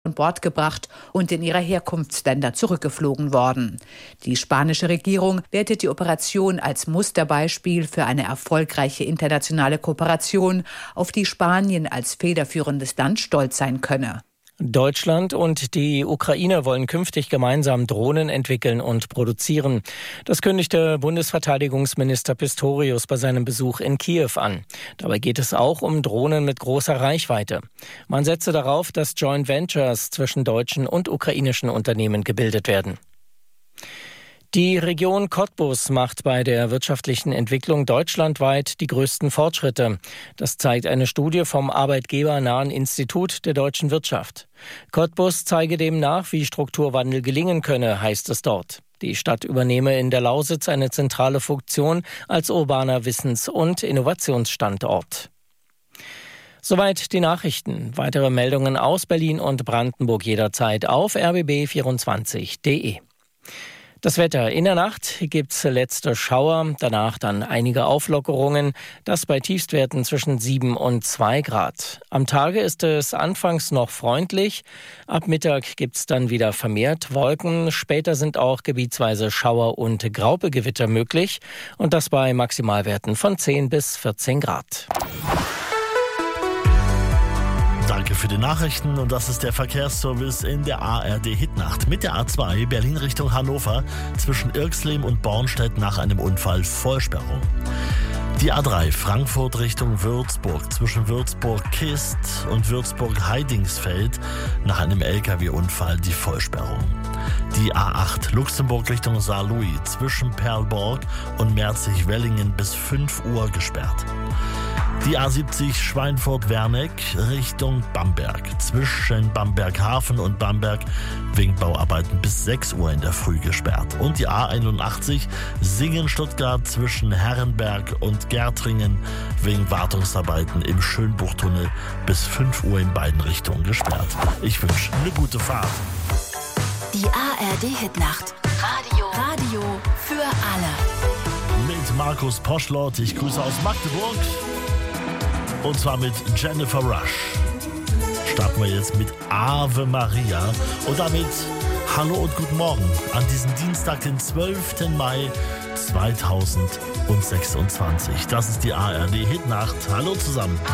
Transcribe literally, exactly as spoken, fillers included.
an Bord gebracht und in ihre Herkunftsländer zurückgeflogen worden. Die spanische Regierung wertet die Operation als Musterbeispiel für eine erfolgreiche internationale Kooperation, auf die Spanien als federführendes Land stolz sein könne. Deutschland und die Ukraine wollen künftig gemeinsam Drohnen entwickeln und produzieren. Das kündigte Bundesverteidigungsminister Pistorius bei seinem Besuch in Kiew an. Dabei geht es auch um Drohnen mit großer Reichweite. Man setze darauf, dass Joint Ventures zwischen deutschen und ukrainischen Unternehmen gebildet werden. Die Region Cottbus macht bei der wirtschaftlichen Entwicklung deutschlandweit die größten Fortschritte. Das zeigt eine Studie vom arbeitgebernahen Institut der deutschen Wirtschaft. Cottbus zeige demnach, wie Strukturwandel gelingen könne, heißt es dort. Die Stadt übernehme in der Lausitz eine zentrale Funktion als urbaner Wissens- und Innovationsstandort. Soweit die Nachrichten. Weitere Meldungen aus Berlin und Brandenburg jederzeit auf r b b vierundzwanzig punkt d e. Das Wetter. In der Nacht gibt's letzte Schauer, danach dann einige Auflockerungen, das bei Tiefstwerten zwischen sieben und zwei Grad. Am Tage ist es anfangs noch freundlich, ab Mittag gibt's dann wieder vermehrt Wolken, später sind auch gebietsweise Schauer und Graupelgewitter möglich und das bei Maximalwerten von zehn bis vierzehn Grad. Danke für die Nachrichten und das ist der Verkehrsservice in der A R D-Hitnacht. Mit der A zwei Berlin Richtung Hannover zwischen Irxleben und Bornstedt nach einem Unfall Vollsperrung. Die A drei Frankfurt Richtung Würzburg zwischen Würzburg-Kist und Würzburg-Heidingsfeld nach einem L K W-Unfall die Vollsperrung. Die A acht Luxemburg Richtung Saarlouis zwischen Perlborg und Merzig-Wellingen bis fünf Uhr gesperrt. Die A siebzig Schweinfurt-Werneck Richtung Bamberg. Zwischen Bamberg-Hafen und Bamberg wegen Bauarbeiten bis sechs Uhr in der Früh gesperrt. Und die A einundachtzig Singen-Stuttgart zwischen Herrenberg und Gärtringen wegen Wartungsarbeiten im Schönbuchtunnel bis fünf Uhr in beiden Richtungen gesperrt. Ich wünsche eine gute Fahrt. Die A R D-Hitnacht. Radio. Radio für alle. Mit Markus Poschlott. Ich grüße aus Magdeburg. Und zwar mit Jennifer Rush. Starten wir jetzt mit Ave Maria. Und damit hallo und guten Morgen an diesem Dienstag, den zwölften Mai zweitausendsechsundzwanzig. Das ist die A R D-Hitnacht. Hallo zusammen.